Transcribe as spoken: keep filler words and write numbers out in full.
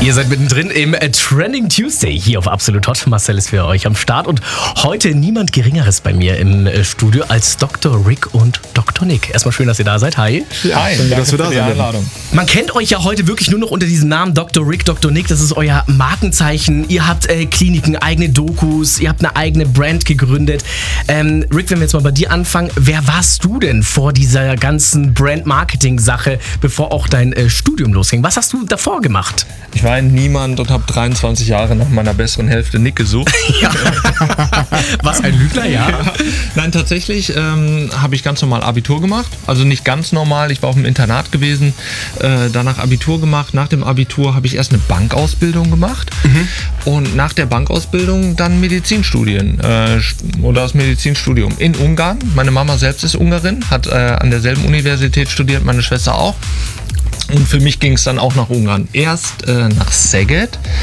Ihr seid mittendrin im Trending Tuesday hier auf Absolut Hot. Marcel ist für euch am Start und heute niemand Geringeres bei mir im Studio als Doktor Rick und Doktor Nick. Erstmal schön, dass ihr da seid. Hi. Ja, Hi, danke dass wir da für die Einladung. Man kennt euch ja heute wirklich nur noch unter diesem Namen Doktor Rick, Doktor Nick. Das ist euer Markenzeichen. Ihr habt äh, Kliniken, eigene Dokus, ihr habt eine eigene Brand gegründet. Ähm, Rick, wenn wir jetzt mal bei dir anfangen, wer warst du denn vor dieser ganzen Brand-Marketing-Sache, bevor auch dein äh, Studium losging? Was hast du davor gemacht? Ich war ein Niemand und habe dreiundzwanzig Jahre nach meiner besseren Hälfte Nick gesucht. Ja. Was, ein Lügner, ja? ja. Nein, tatsächlich ähm, habe ich ganz normal Abitur gemacht. Also nicht ganz normal, ich war auf dem Internat gewesen, äh, danach Abitur gemacht. Nach dem Abitur habe ich erst eine Bankausbildung gemacht mhm. und nach der Bankausbildung dann Medizinstudien äh, oder das Medizinstudium in Ungarn. Meine Mama selbst ist Ungarin, hat äh, an derselben Universität studiert, meine Schwester auch. Und für mich ging es dann auch nach Ungarn. Erst äh, nach Szeged,